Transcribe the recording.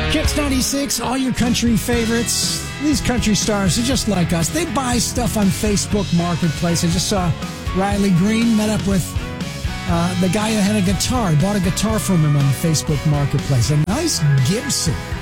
Kicks 96, all your country favorites. These country stars are just like us. They buy stuff on Facebook Marketplace. I just saw Riley Green met up with the guy who had a guitar. Bought a guitar from him on Facebook Marketplace. A nice Gibson.